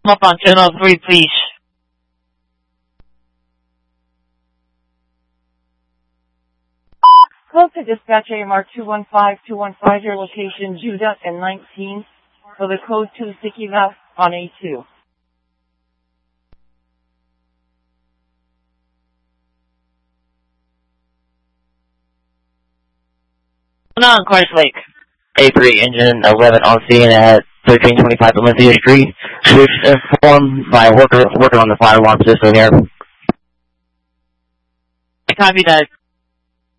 Up on channel 3, please. Call to dispatch AMR 215-215, your location Judah and 19 for the code 2 sticky valve on A2. On Christ Lake. A3 engine 11 on scene at 1325 Valencia Street. Switch informed by worker on the fire alarm system here. Copy that.